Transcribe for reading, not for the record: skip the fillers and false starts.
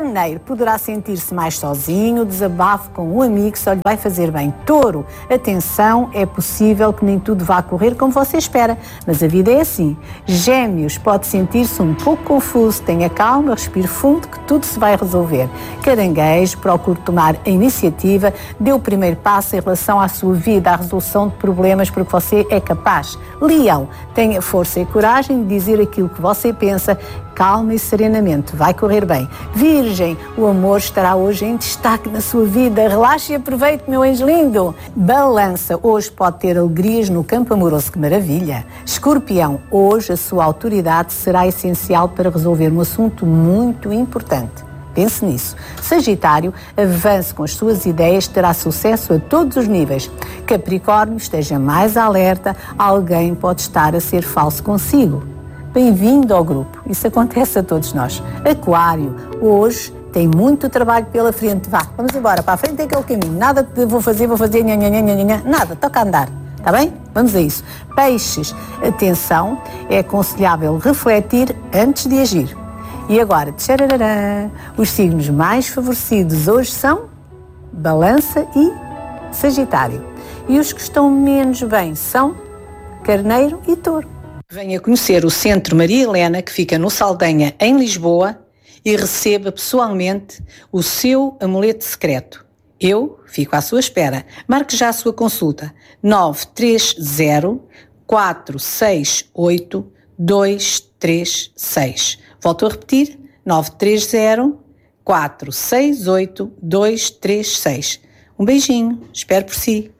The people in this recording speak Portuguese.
Carneiro poderá sentir-se mais sozinho, desabafo com um amigo só lhe vai fazer bem. Touro, atenção, é possível que nem tudo vá correr como você espera, mas a vida é assim. Gêmeos, pode sentir-se um pouco confuso, tenha calma, respire fundo que tudo se vai resolver. Caranguejo, procure tomar a iniciativa, dê o primeiro passo em relação à sua vida, à resolução de problemas porque você é capaz. Leão, tenha força e coragem de dizer aquilo que você pensa, calma e serenamente, vai correr bem. Virgem, o amor estará hoje em destaque na sua vida, relaxe e aproveite, meu anjo lindo. Balança, hoje pode ter alegrias no campo amoroso, que maravilha. Escorpião, hoje a sua autoridade será essencial para resolver um assunto muito importante. Pense nisso. Sagitário, avance com as suas ideias, terá sucesso a todos os níveis. Capricórnio, esteja mais alerta, alguém pode estar a ser falso consigo. Bem-vindo ao grupo, isso acontece a todos nós. Aquário, hoje tem muito trabalho pela frente. Vá, vamos embora, para a frente é aquele caminho. Nada de vou fazer, nada, toca andar. Está bem? Vamos a isso. Peixes, atenção, é aconselhável refletir antes de agir. E agora, tcharararã, os signos mais favorecidos hoje são Balança e Sagitário. E os que estão menos bem são Carneiro e Touro. Venha conhecer o Centro Maria Helena, que fica no Saldanha, em Lisboa, e receba pessoalmente o seu amuleto secreto. Eu fico à sua espera. Marque já a sua consulta. 930 468 236. Volto a repetir. 930 468 236. Um beijinho. Espero por si.